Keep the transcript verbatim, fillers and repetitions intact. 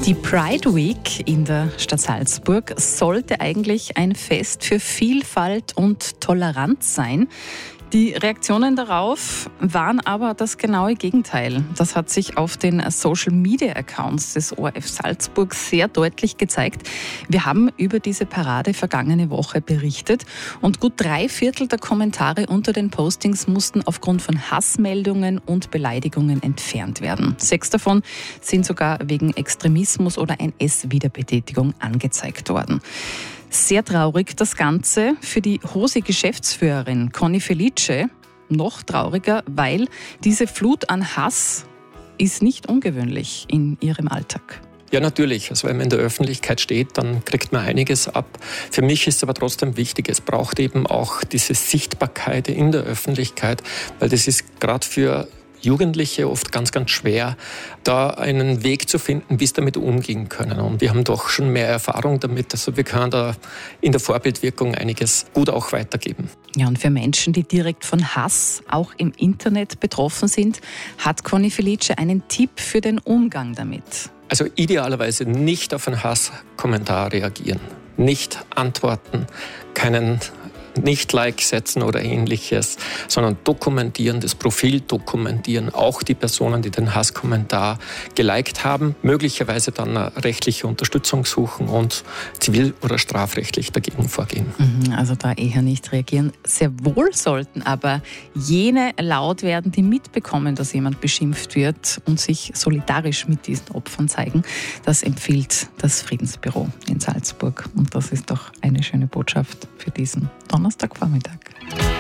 Die Pride Week in der Stadt Salzburg sollte eigentlich ein Fest für Vielfalt und Toleranz sein. Die Reaktionen darauf waren aber das genaue Gegenteil. Das hat sich auf den Social-Media-Accounts des O R F Salzburg sehr deutlich gezeigt. Wir haben über diese Parade vergangene Woche berichtet und gut drei Viertel der Kommentare unter den Postings mussten aufgrund von Hassmeldungen und Beleidigungen entfernt werden. Sechs davon sind sogar wegen Extremismus oder N S-Wiederbetätigung angezeigt worden. Sehr traurig das Ganze für die Hosi-Geschäftsführerin Conny Felice. Noch trauriger, weil diese Flut an Hass ist nicht ungewöhnlich in ihrem Alltag. Ja, natürlich. Also wenn man in der Öffentlichkeit steht, dann kriegt man einiges ab. Für mich ist aber trotzdem wichtig, es braucht eben auch diese Sichtbarkeit in der Öffentlichkeit, weil das ist gerade für Jugendliche oft ganz, ganz schwer, da einen Weg zu finden, wie sie damit umgehen können. Und wir haben doch schon mehr Erfahrung damit. Also wir können da in der Vorbildwirkung einiges gut auch weitergeben. Ja, und für Menschen, die direkt von Hass auch im Internet betroffen sind, hat Conny Felice einen Tipp für den Umgang damit. Also idealerweise nicht auf einen Hasskommentar reagieren, nicht antworten, keinen nicht-Like setzen oder ähnliches, sondern dokumentieren, das Profil dokumentieren, auch die Personen, die den Hasskommentar geliked haben, möglicherweise dann eine rechtliche Unterstützung suchen und zivil- oder strafrechtlich dagegen vorgehen. Also da eher nicht reagieren. Sehr wohl sollten aber jene laut werden, die mitbekommen, dass jemand beschimpft wird und sich solidarisch mit diesen Opfern zeigen. Das empfiehlt das Friedensbüro in Salzburg. Und das ist doch eine schöne Botschaft für diesen Donnerstagvormittag.